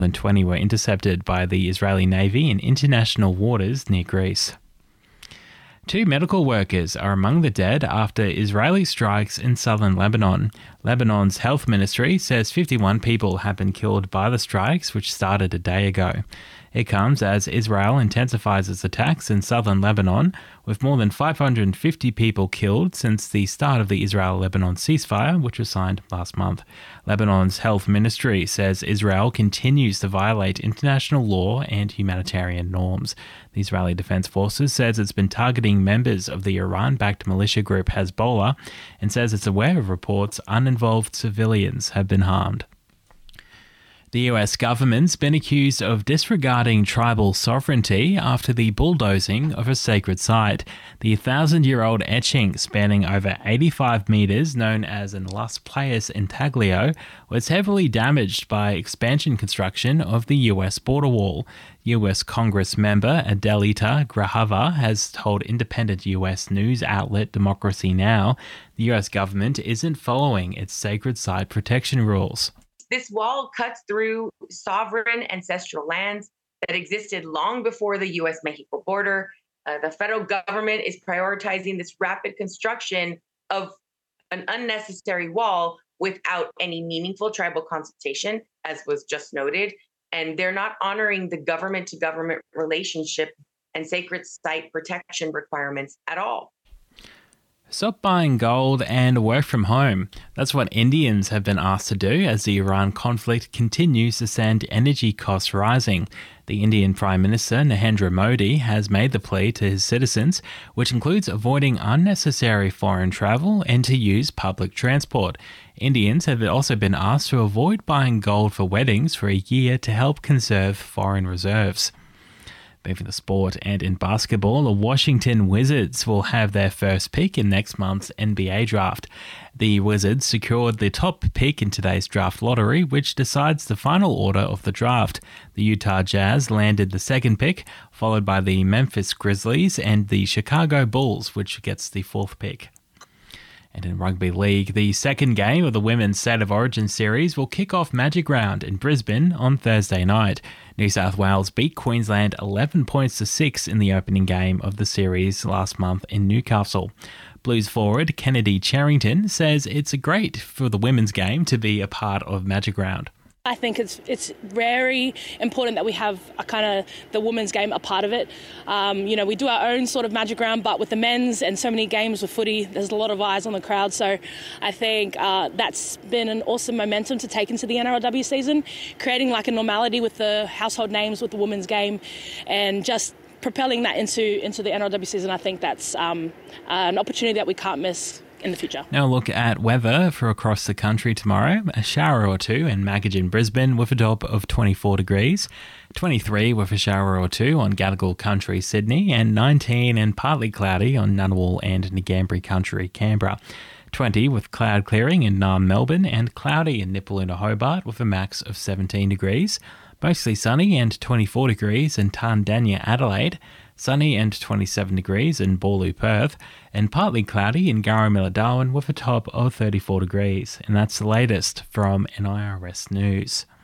than 20 were intercepted by the Israeli Navy in international waters near Greece. 2 medical workers are among the dead after Israeli strikes in southern Lebanon. Lebanon's health ministry says 51 people have been killed by the strikes, which started a day ago. It comes as Israel intensifies its attacks in southern Lebanon, with more than 550 people killed since the start of the Israel-Lebanon ceasefire, which was signed last month. Lebanon's health ministry says Israel continues to violate international law and humanitarian norms. The Israeli Defense Forces says it's been targeting members of the Iran-backed militia group Hezbollah and says it's aware of reports uninvolved civilians have been harmed. The US government's been accused of disregarding tribal sovereignty after the bulldozing of a sacred site. The 1,000-year-old etching spanning over 85 metres, known as an Las Playas intaglio, was heavily damaged by expansion construction of the US border wall. US Congress member Adelita Grahava has told independent US news outlet Democracy Now! The US government isn't following its sacred site protection rules. This wall cuts through sovereign ancestral lands that existed long before the U.S.-Mexico border. The federal government is prioritizing this rapid construction of an unnecessary wall without any meaningful tribal consultation, as was just noted. And they're not honoring the government-to-government relationship and sacred site protection requirements at all. Stop buying gold and work from home. That's what Indians have been asked to do as the Iran conflict continues to send energy costs rising. The Indian Prime Minister Narendra Modi has made the plea to his citizens, which includes avoiding unnecessary foreign travel and to use public transport. Indians have also been asked to avoid buying gold for weddings for a year to help conserve foreign reserves. Moving to sport, and in basketball, the Washington Wizards will have their first pick in next month's NBA draft. The Wizards secured the top pick in today's draft lottery, which decides the final order of the draft. The Utah Jazz landed the second pick, followed by the Memphis Grizzlies and the Chicago Bulls, which gets the fourth pick. And in rugby league, the second game of the Women's State of Origin series will kick off Magic Round in Brisbane on Thursday night. New South Wales beat Queensland 11 points to 6 in the opening game of the series last month in Newcastle. Blues forward Kennedy Cherrington says it's great for the women's game to be a part of Magic Round. I think it's very important that we have a kind of the women's game a part of it. We do our own sort of Magic Round, but with the men's and so many games with footy, there's a lot of eyes on the crowd. So I think that's been an awesome momentum to take into the NRLW season, creating like a normality with the household names with the women's game and just propelling that into the NRLW season. I think that's an opportunity that we can't miss in the future. Now look at weather for across the country tomorrow. A shower or two in Magogin, Brisbane with a top of 24 degrees, 23 with a shower or two on Gadigal Country, Sydney, and 19 and partly cloudy on Ngunnawal and Ngambri Country, Canberra. 20 with cloud clearing in Naarm, Melbourne, and cloudy in Nipaluna, Hobart with a max of 17 degrees. Mostly sunny and 24 degrees in Tandanya, Adelaide. Sunny and 27 degrees in Boorloo, Perth, and partly cloudy in Garramilla, Darwin with a top of 34 degrees. And that's the latest from NIRS News.